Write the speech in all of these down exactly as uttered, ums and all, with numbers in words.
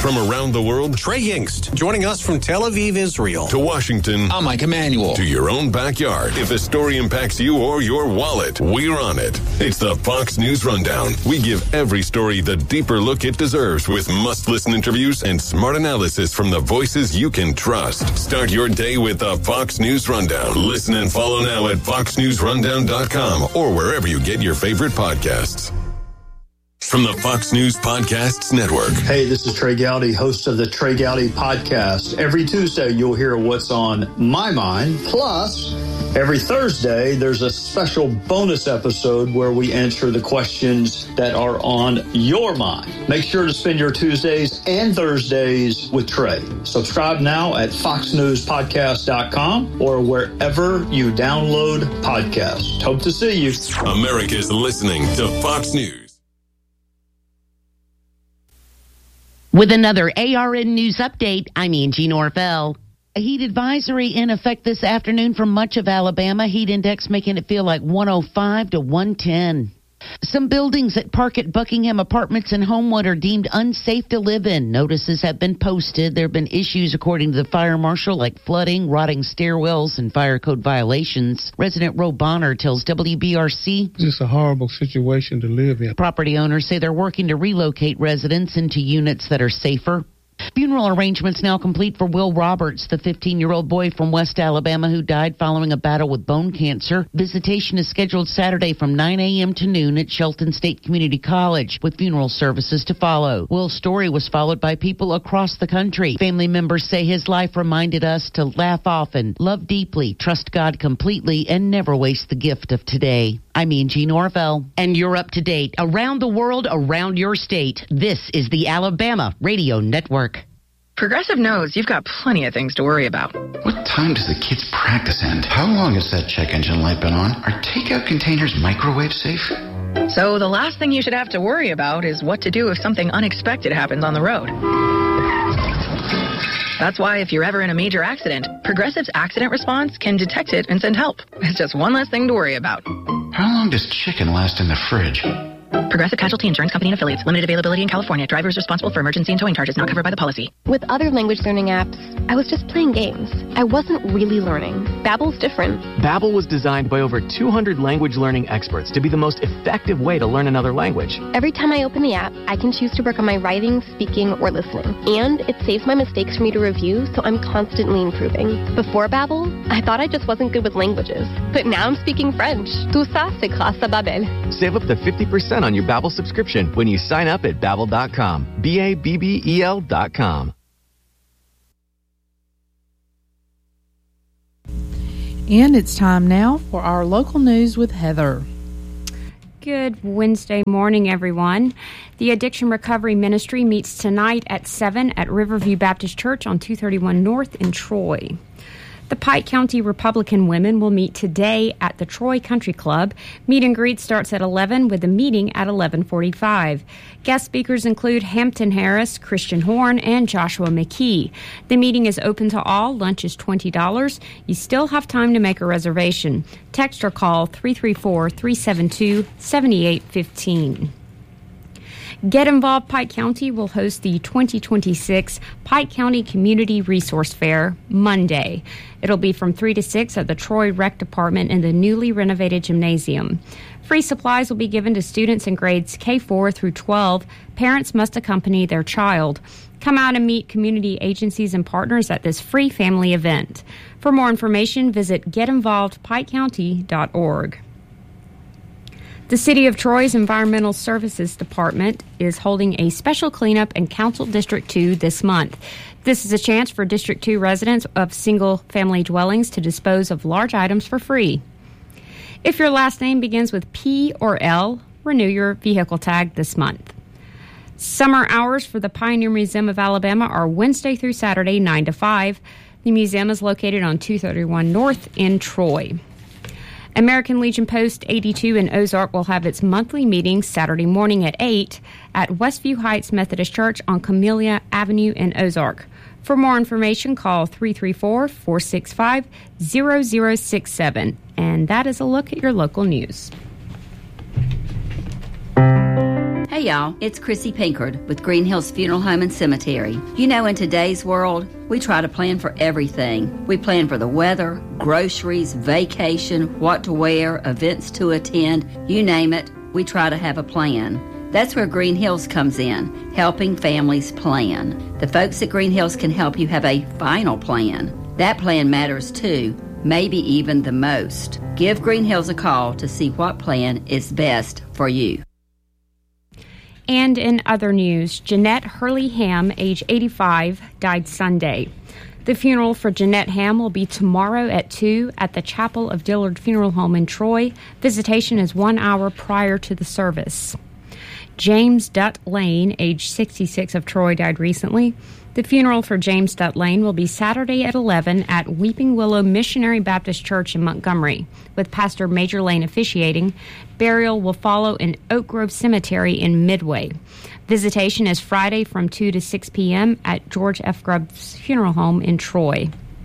From around the world, Trey Yingst, joining us from Tel Aviv, Israel. To Washington, I'm Mike Emanuel. To your own backyard. If a story impacts you or your wallet, we're on it. It's the Fox News Rundown. We give every story the deeper look it deserves with must-listen interviews and smart analysis from the voices you can trust. Start your day with the Fox News Rundown. Listen and follow now at fox news rundown dot com or wherever you get your favorite podcasts. From the Fox News Podcasts Network. Hey, this is Trey Gowdy, host of the Trey Gowdy Podcast. Every Tuesday, you'll hear what's on my mind. Plus, every Thursday, there's a special bonus episode where we answer the questions that are on your mind. Make sure to spend your Tuesdays and Thursdays with Trey. Subscribe now at fox news podcast dot com or wherever you download podcasts. Hope to see you. America's listening to Fox News. With another A R N News update, I'm Angie Norvell. A heat advisory in effect this afternoon for much of Alabama. Heat index making it feel like one oh five to one ten. Some buildings at Park at Buckingham Apartments in Homewood are deemed unsafe to live in. Notices have been posted. There have been issues, according to the fire marshal, like flooding, rotting stairwells, and fire code violations. Resident Ro Bonner tells W B R C, "It's just a horrible situation to live in." Property owners say they're working to relocate residents into units that are safer. Funeral arrangements now complete for Will Roberts, the fifteen-year-old boy from West Alabama who died following a battle with bone cancer. Visitation is scheduled Saturday from nine a.m. to noon at Shelton State Community College, with funeral services to follow. Will's story was followed by people across the country. Family members say his life reminded us to laugh often, love deeply, trust God completely, and never waste the gift of today. I'm Angie Norvell, and you're up to date. Around the world, around your state, this is the Alabama Radio Network. Progressive knows you've got plenty of things to worry about. What time does the kids' practice end? How long has that check engine light been on? Are takeout containers microwave safe? So the last thing you should have to worry about is what to do if something unexpected happens on the road. That's why if you're ever in a major accident, Progressive's accident response can detect it and send help. It's just one less thing to worry about. How long does chicken last in the fridge? Progressive Casualty Insurance Company and Affiliates. Limited availability in California. Drivers responsible for emergency and towing charges not covered by the policy. With other language learning apps, I was just playing games. I wasn't really learning. Babbel's different. Babbel was designed by over two hundred language learning experts to be the most effective way to learn another language. Every time I open the app, I can choose to work on my writing, speaking, or listening. And it saves my mistakes for me to review, so I'm constantly improving. Before Babbel, I thought I just wasn't good with languages. But now I'm speaking French. Tout ça, c'est grâce à Babbel. Save up to fifty percent on your Babbel subscription when you sign up at babbel dot com. B A B B E L dot com. And it's time now for our local news with Heather. Good Wednesday morning, everyone. The Addiction Recovery Ministry meets tonight at seven at Riverview Baptist Church on two thirty-one North in Troy. The Pike County Republican women will meet today at the Troy Country Club. Meet and greet starts at eleven with a meeting at eleven forty-five. Guest speakers include Hampton Harris, Christian Horn, and Joshua McKee. The meeting is open to all. Lunch is twenty dollars. You still have time to make a reservation. Text or call three three four, three seven two, seven eight one five. Get Involved Pike County will host the twenty twenty-six Pike County Community Resource Fair Monday. It'll be from three to six at the Troy Rec Department in the newly renovated gymnasium. Free supplies will be given to students in grades K four through twelve. Parents must accompany their child. Come out and meet community agencies and partners at this free family event. For more information, visit get involved pike county dot org. The City of Troy's Environmental Services Department is holding a special cleanup in Council District two this month. This is a chance for District two residents of single-family dwellings to dispose of large items for free. If your last name begins with P or L, renew your vehicle tag this month. Summer hours for the Pioneer Museum of Alabama are Wednesday through Saturday, nine to five. The museum is located on two thirty-one North in Troy. American Legion Post eighty-two in Ozark will have its monthly meeting Saturday morning at eight at Westview Heights Methodist Church on Camellia Avenue in Ozark. For more information, call three three four, four six five, zero zero six seven. And that is a look at your local news. Hey y'all, it's Chrissy Pinkard with Green Hills Funeral Home and Cemetery. You know, in today's world, we try to plan for everything. We plan for the weather, groceries, vacation, what to wear, events to attend, you name it, we try to have a plan. That's where Green Hills comes in, helping families plan. The folks at Green Hills can help you have a final plan. That plan matters too, maybe even the most. Give Green Hills a call to see what plan is best for you. And in other news, Jeanette Hurley Ham, age eighty-five, died Sunday. The funeral for Jeanette Ham will be tomorrow at two at the Chapel of Dillard Funeral Home in Troy. Visitation is one hour prior to the service. James Dutt Lane, age sixty-six, of Troy, died recently. The funeral for James Dutt Lane will be Saturday at eleven at Weeping Willow Missionary Baptist Church in Montgomery, with Pastor Major Lane officiating. Burial will follow in Oak Grove Cemetery in Midway. Visitation is Friday from two to six p.m. at George F. Grubb's Funeral Home in Troy.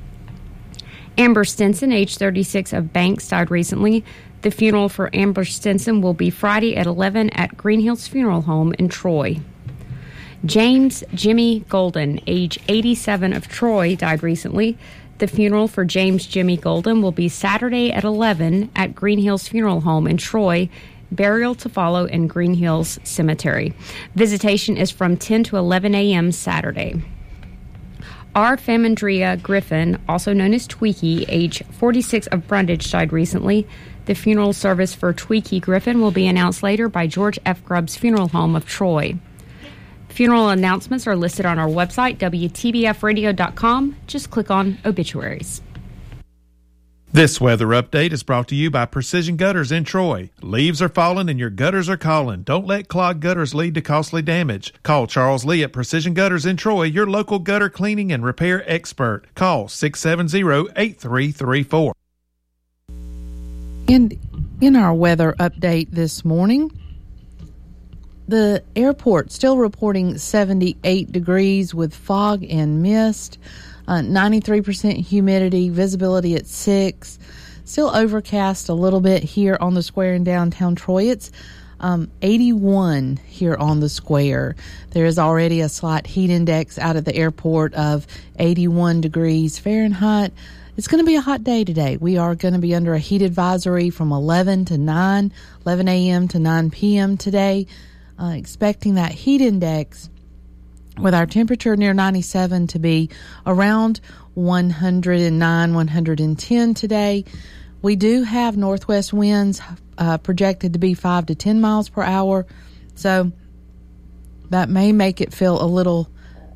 Amber Stinson, age thirty-six, of Banks, died recently. The funeral for Amber Stinson will be Friday at eleven at Green Hills Funeral Home in Troy. James Jimmy Golden, age eighty-seven, of Troy, died recently. The funeral for James Jimmy Golden will be Saturday at eleven at Green Hills Funeral Home in Troy. Burial to follow in Green Hills Cemetery. Visitation is from ten to eleven a.m. Saturday. R. Famandria Griffin, also known as Tweaky, age forty-six, of Brundage, died recently. The funeral service for Tweaky Griffin will be announced later by George F. Grubb's Funeral Home of Troy. Funeral announcements are listed on our website, W T B F radio dot com. Just click on Obituaries. This weather update is brought to you by Precision Gutters in Troy. Leaves are falling and your gutters are calling. Don't let clogged gutters lead to costly damage. Call Charles Lee at Precision Gutters in Troy, your local gutter cleaning and repair expert. Call six seven zero, eight three three four. And in our weather update this morning, the airport still reporting seventy-eight degrees with fog and mist, uh, ninety-three percent humidity, visibility at six. Still overcast a little bit here on the square in downtown Troy. It's um, eighty-one here on the square. There is already a slight heat index out at the airport of eighty-one degrees Fahrenheit. It's going to be a hot day today. We are going to be under a heat advisory from eleven to nine, eleven a.m. to nine p.m. today. Uh, expecting that heat index with our temperature near ninety-seven to be around one hundred nine, one hundred ten today. We do have northwest winds uh, projected to be five to ten miles per hour, so that may make it feel a little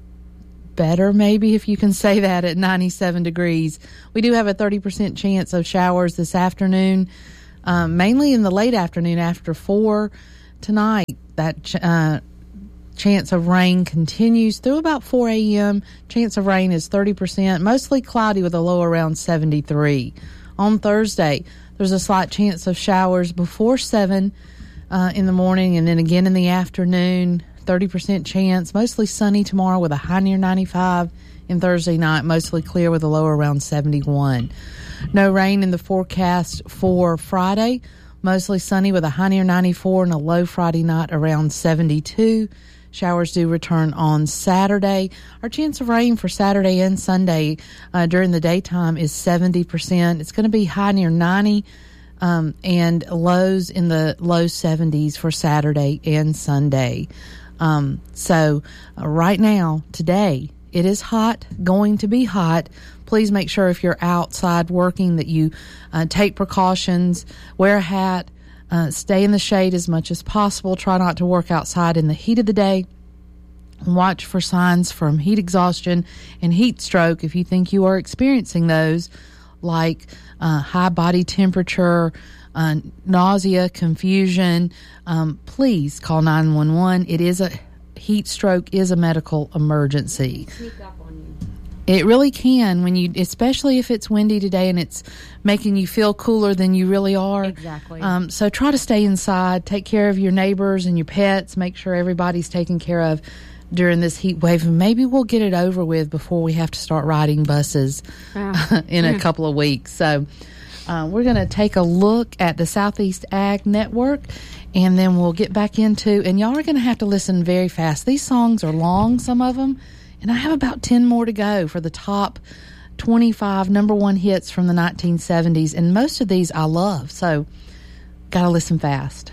better, maybe, if you can say that, at ninety-seven degrees. We do have a thirty percent chance of showers this afternoon, um, mainly in the late afternoon after four. Tonight, that ch- uh, chance of rain continues through about four a.m. Chance of rain is thirty percent, mostly cloudy with a low around seventy-three. On Thursday, there's a slight chance of showers before seven uh, in the morning and then again in the afternoon. thirty percent chance, mostly sunny tomorrow with a high near ninety-five. And Thursday night, mostly clear with a low around seventy-one. No rain in the forecast for Friday. Mostly sunny with a high near ninety-four and a low Friday night around seventy-two. Showers do return on Saturday. Our chance of rain for Saturday and Sunday uh, during the daytime is seventy percent. It's going to be high near ninety um, and lows in the low seventies for Saturday and Sunday. Um, so uh, right now, today, it is hot, going to be hot. Please make sure if you're outside working that you uh, take precautions, wear a hat, uh, stay in the shade as much as possible. Try not to work outside in the heat of the day. Watch for signs from heat exhaustion and heat stroke if you think you are experiencing those, like uh, high body temperature, uh, nausea, confusion. Um, please call nine one one. It is a heat stroke is a medical emergency. Sneak up on you. It really can, when you, especially if it's windy today and it's making you feel cooler than you really are. Exactly. Um, so try to stay inside, take care of your neighbors and your pets, make sure everybody's taken care of during this heat wave, and maybe we'll get it over with before we have to start riding buses wow. in yeah. a couple of weeks. So uh, we're going to take a look at the Southeast Ag Network, and then we'll get back into, and y'all are going to have to listen very fast. These songs are long, some of them, and I have about ten more to go for the top twenty-five number one hits from the nineteen seventies, and most of these I love, so got to listen fast.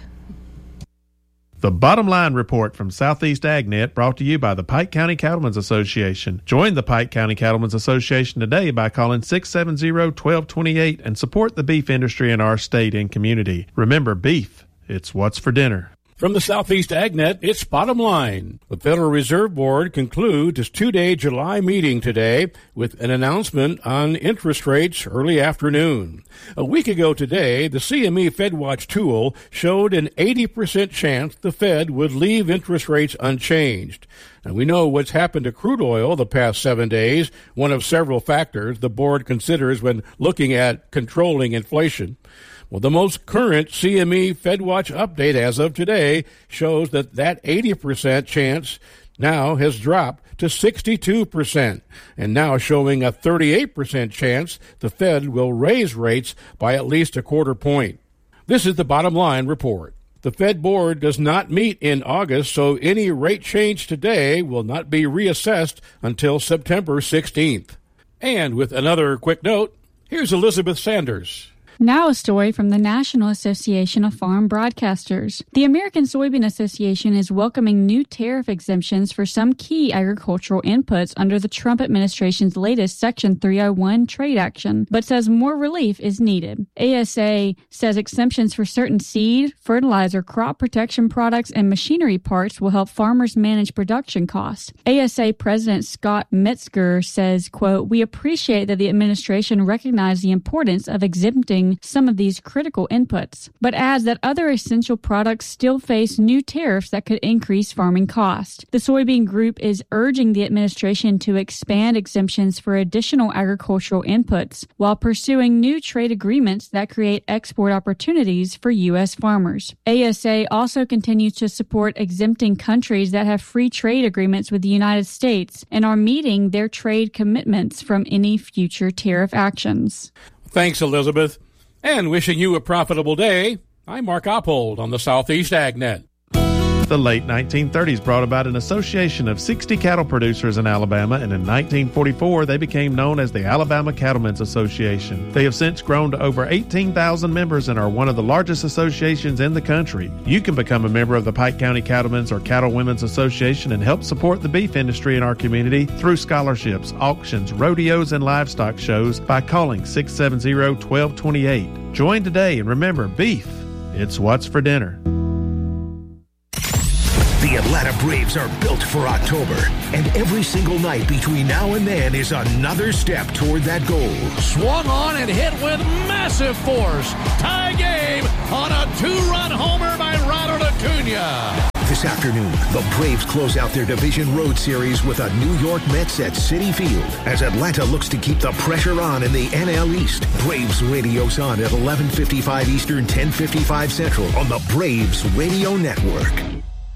The Bottom Line Report from Southeast AgNet, brought to you by the Pike County Cattlemen's Association. Join the Pike County Cattlemen's Association today by calling six seven zero, one two two eight and support the beef industry in our state and community. Remember, beef, it's what's for dinner. From the Southeast AgNet, it's Bottom Line. The Federal Reserve Board concludes its two-day July meeting today with an announcement on interest rates early afternoon. A week ago today, the C M E FedWatch tool showed an eighty percent chance the Fed would leave interest rates unchanged. And we know what's happened to crude oil the past seven days, one of several factors the board considers when looking at controlling inflation. Well, the most current C M E FedWatch update as of today shows that that eighty percent chance now has dropped to sixty-two percent, and now showing a thirty-eight percent chance the Fed will raise rates by at least a quarter point. This is the Bottom Line Report. The Fed board does not meet in August, so any rate change today will not be reassessed until September sixteenth. And with another quick note, here's Elizabeth Sanders. Now a story from the National Association of Farm Broadcasters. The American Soybean Association is welcoming new tariff exemptions for some key agricultural inputs under the Trump administration's latest Section three oh one trade action, but says more relief is needed. A S A says exemptions for certain seed, fertilizer, crop protection products, and machinery parts will help farmers manage production costs. A S A President Scott Metzger says, quote, "We appreciate that the administration recognized the importance of exempting some of these critical inputs, but adds that other essential products still face new tariffs that could increase farming costs. The soybean group is urging the administration to expand exemptions for additional agricultural inputs while pursuing new trade agreements that create export opportunities for U S farmers. A S A also continues to support exempting countries that have free trade agreements with the United States and are meeting their trade commitments from any future tariff actions." Thanks, Elizabeth. And wishing you a profitable day, I'm Mark Oppold on the Southeast AgNet. The late nineteen thirties brought about an association of sixty cattle producers in Alabama, and in nineteen forty-four they became known as the Alabama Cattlemen's Association. They have since grown to over eighteen thousand members and are one of the largest associations in the country. You can become a member of the Pike County Cattlemen's or Cattle Women's Association and help support the beef industry in our community through scholarships, auctions, rodeos, and livestock shows by calling six seven zero, one two two eight. Join today, and remember, beef, it's what's for dinner. The Atlanta Braves are built for October, and every single night between now and then is another step toward that goal. Swung on and hit with massive force. Tie game on a two-run homer by Ronald Acuna. This afternoon, the Braves close out their division road series with a New York Mets at Citi Field as Atlanta looks to keep the pressure on in the N L East. Braves Radio's on at eleven fifty-five Eastern, ten fifty-five Central on the Braves Radio Network.